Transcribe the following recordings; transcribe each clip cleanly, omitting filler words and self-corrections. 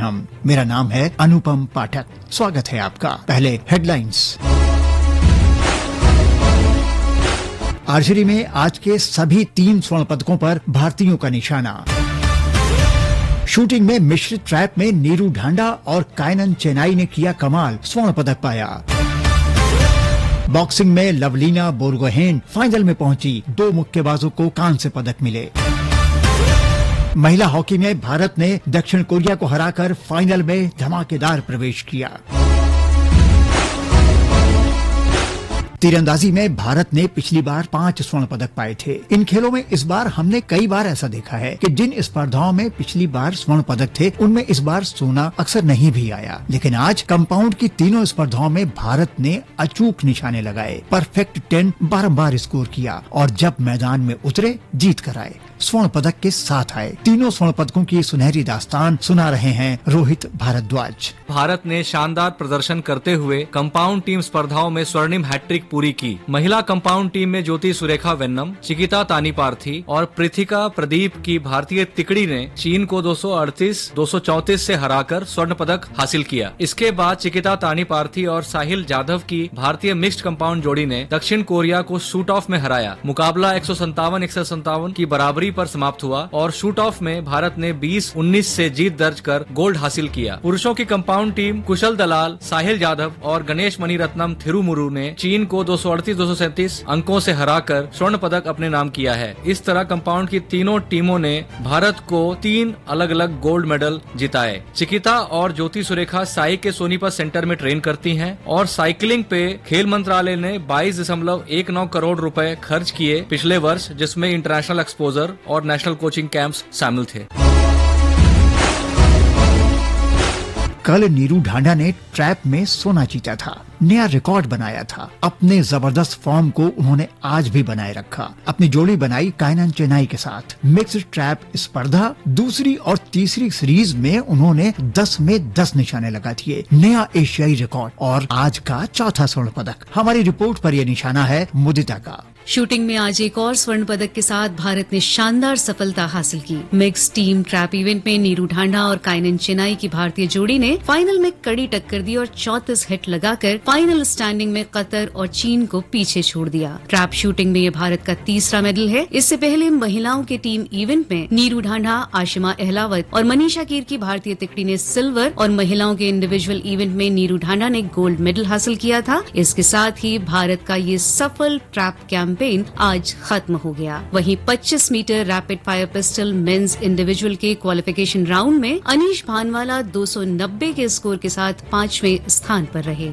हम। मेरा नाम है अनुपम पाठक। स्वागत है आपका। पहले हेडलाइंस। आर्चरी में आज के सभी 3 स्वर्ण पदकों पर भारतीयों का निशाना। शूटिंग में मिश्रित ट्रैप में नीरू ढांडा और कायनन चेनाई ने किया कमाल, स्वर्ण पदक पाया। बॉक्सिंग में लवलीना बोरगोहेन फाइनल में पहुंची, 2 मुक्केबाजों को कांस्य पदक मिले। महिला हॉकी में भारत ने दक्षिण कोरिया को हराकर फाइनल में धमाकेदार प्रवेश किया। तीरंदाजी में भारत ने पिछली बार 5 स्वर्ण पदक पाए थे। इन खेलों में इस बार हमने कई बार ऐसा देखा है कि जिन स्पर्धाओं में पिछली बार स्वर्ण पदक थे उनमें इस बार सोना अक्सर नहीं भी आया, लेकिन आज कंपाउंड की तीनों स्पर्धाओं में भारत ने अचूक निशाने लगाए, परफेक्ट 10 बारंबार स्कोर किया और जब मैदान में उतरे जीत कर आए, स्वर्ण पदक के साथ आए। तीनों स्वर्ण पदकों की सुनहरी दास्तान सुना रहे हैं रोहित भारद्वाज। भारत ने शानदार प्रदर्शन करते हुए कंपाउंड टीम स्पर्धाओं में स्वर्णिम हैट्रिक पूरी की। महिला कंपाउंड टीम में ज्योति सुरेखा वेन्नम, चिकिता तानीपार्थी और पृथिका प्रदीप की भारतीय तिकड़ी ने चीन को 238-234 से हराकर स्वर्ण पदक हासिल किया। इसके बाद चिकिता तानीपार्थी और साहिल जाधव की भारतीय मिक्स्ड कंपाउंड जोड़ी ने दक्षिण कोरिया को शूट ऑफ में हराया। मुकाबला 157-157 की बराबरी पर समाप्त हुआ और शूट ऑफ में भारत ने 20-19 से जीत दर्ज कर गोल्ड हासिल किया। पुरुषों की कंपाउंड टीम कुशल दलाल, साहिल जाधव और गणेश मणिरत्नम थिरुमुरु ने चीन को 238-237 अंकों से हराकर स्वर्ण पदक अपने नाम किया है। इस तरह कंपाउंड की तीनों टीमों ने भारत को 3 अलग अलग गोल्ड मेडल जिताए। चिकिता और ज्योति सुरेखा साई के सोनीपत सेंटर में ट्रेन करती हैं और साइकिलिंग पे खेल मंत्रालय ने 22.19 करोड़ रुपए खर्च किए पिछले वर्ष, जिसमें इंटरनेशनल एक्सपोजर और नेशनल कोचिंग कैंप्स शामिल थे। कल नीरू ढांडा ने ट्रैप में सोना जीता था, नया रिकॉर्ड बनाया था। अपने जबरदस्त फॉर्म को उन्होंने आज भी बनाए रखा। अपनी जोड़ी बनाई कायनन चेनाई के साथ। मिक्स्ड ट्रैप स्पर्धा दूसरी और तीसरी सीरीज में उन्होंने 10 में 10 निशाने लगा दिए, नया एशियाई रिकॉर्ड और आज का चौथा स्वर्ण पदक। हमारी रिपोर्ट पर यह निशाना है मुदिता का। शूटिंग में आज एक और स्वर्ण पदक के साथ भारत ने शानदार सफलता हासिल की। मिक्स टीम ट्रैप इवेंट में नीरू ढांडा और कायनन चेनाई की भारतीय जोड़ी ने फाइनल में कड़ी टक्कर दी और 34 हिट लगाकर फाइनल स्टैंडिंग में कतर और चीन को पीछे छोड़ दिया। ट्रैप शूटिंग में ये भारत का तीसरा मेडल है। इससे पहले महिलाओं के टीम इवेंट में नीरू ढांडा, आशिमा अहलावत और मनीषा कीर की भारतीय तिकड़ी ने सिल्वर और महिलाओं के इंडिविजुअल इवेंट में नीरू ढांडा ने गोल्ड मेडल हासिल किया था। इसके साथ ही भारत का ये सफल ट्रैप कैंपेन आज खत्म हो गया। वहीं 25 metre rapid fire pistol mains individual के क्वालिफिकेशन राउंड में अनीश भानवाला 290 के स्कोर के साथ 5वें स्थान पर रहे।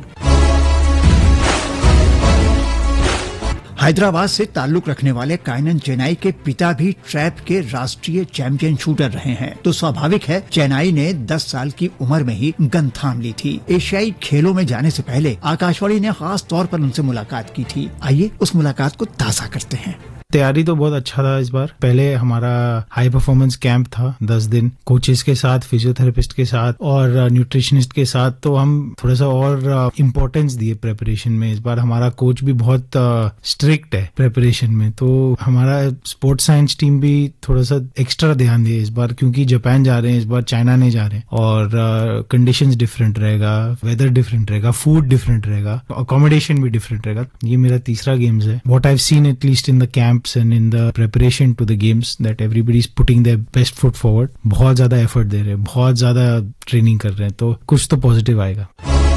हैदराबाद से ताल्लुक रखने वाले कायनन चेनाई के पिता भी ट्रैप के राष्ट्रीय चैंपियन शूटर रहे हैं, तो स्वाभाविक है चेनाई ने 10 साल की उम्र में ही गन थाम ली थी। एशियाई खेलों में जाने से पहले आकाशवाणी ने खास तौर पर उनसे मुलाकात की थी। आइए उस मुलाकात को ताज़ा करते हैं। तैयारी तो बहुत अच्छा था इस बार। पहले हमारा हाई परफॉर्मेंस कैंप था 10 दिन, कोचेस के साथ, फिजियोथेरेपिस्ट के साथ और न्यूट्रिशनिस्ट के साथ, तो हम थोड़ा सा और इम्पोर्टेंस दिए प्रेपरेशन में। इस बार हमारा कोच भी बहुत स्ट्रिक्ट है प्रेपरेशन में, तो हमारा स्पोर्ट्स साइंस टीम भी थोड़ा सा एक्स्ट्रा ध्यान दिए इस बार, क्योंकि जापान जा रहे हैं इस बार, चाइना नहीं जा रहे हैं और कंडीशंस डिफरेंट रहेगा, वेदर डिफरेंट रहेगा, फूड डिफरेंट रहेगा, अकोमोडेशन भी डिफरेंट रहेगा। ये मेरा तीसरा गेम्स है। What I have seen at least in the camp and in the preparation to the games that everybody is putting their best foot forward. बहुत ज्यादा एफर्ट दे रहे हैं, बहुत ज्यादा ट्रेनिंग कर रहे हैं, तो कुछ तो पॉजिटिव आएगा।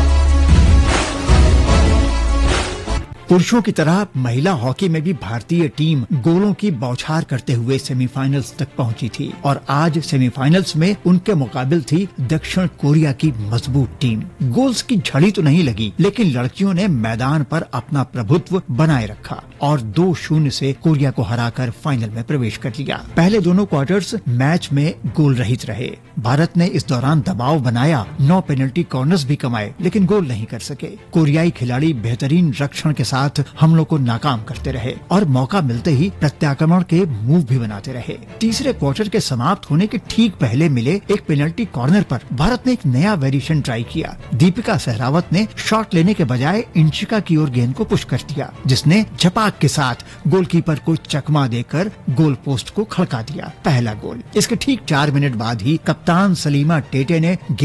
पुरुषों की तरह महिला हॉकी में भी भारतीय टीम गोलों की बौछार करते हुए सेमीफाइनल्स तक पहुंची थी और आज सेमीफाइनल्स में उनके मुकाबिल थी दक्षिण कोरिया की मजबूत टीम। गोल्स की झड़ी तो नहीं लगी, लेकिन लड़कियों ने मैदान पर अपना प्रभुत्व बनाए रखा और 2-0 से कोरिया को हराकर फाइनल में प्रवेश कर लिया। पहले दोनों क्वार्टर्स मैच में गोल रहित रहे। भारत ने इस दौरान दबाव बनाया, 9 पेनल्टी कॉर्नर्स भी कमाए, लेकिन गोल नहीं कर सके। कोरियाई खिलाड़ी बेहतरीन रक्षण के साथ हमलों को नाकाम करते रहे और मौका मिलते ही प्रत्याक्रमण के मूव भी बनाते रहे। तीसरे क्वार्टर के समाप्त होने के ठीक पहले मिले एक पेनल्टी कॉर्नर पर भारत ने एक नया वेरिएशन ट्राई किया। दीपिका सहरावत ने शॉट लेने के बजाय इंशिका की ओर गेंद को पुश कर दिया, जिसने झपाक के साथ गोलकीपर को चकमा देकर गोल पोस्ट को खड़का दिया। पहला गोल। इसके ठीक 4 मिनट बाद ही कप्तान सलीमा टेटे ने